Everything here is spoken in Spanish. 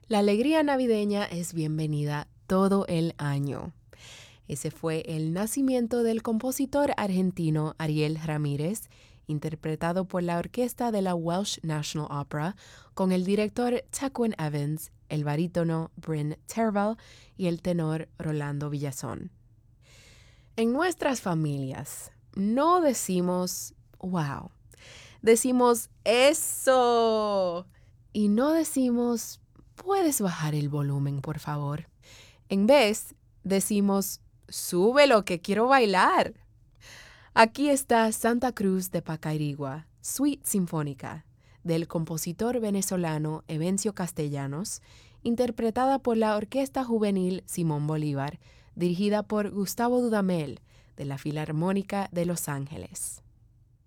La alegría navideña es bienvenida todo el año. Ese fue el nacimiento del compositor argentino Ariel Ramírez, interpretado por la orquesta de la Welsh National Opera, con el director Taquin Evans, el barítono Bryn Tervel y el tenor Rolando Villazón. En nuestras familias no decimos wow, decimos eso y no decimos ¿puedes bajar el volumen, por favor? En vez, decimos súbelo que quiero bailar. Aquí está Santa Cruz de Pacairigua, Suite Sinfónica, del compositor venezolano Evencio Castellanos, interpretada por la Orquesta Juvenil Simón Bolívar, dirigida por Gustavo Dudamel, de la Filarmónica de Los Ángeles.